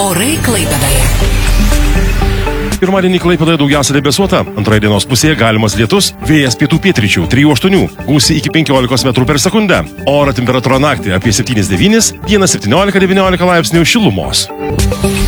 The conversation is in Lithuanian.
Orai Klaipėdoje. Pirmadienį Klaipėdoje daugiausia debesuota, antroje dienos pusėje galimas lietus, vėjas pietų pietryčių 3-8, gūsiai iki 15 metrų per sekundę, oro temperatūra naktį apie 7-9, dieną 17-19 laipsnių šilumos.